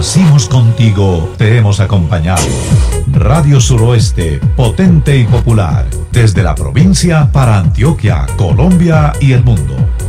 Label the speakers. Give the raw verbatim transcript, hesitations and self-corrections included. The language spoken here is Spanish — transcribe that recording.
Speaker 1: nacimos contigo, te hemos acompañado. Radio Suroeste, potente y popular, desde la provincia para Antioquia, Colombia y el mundo.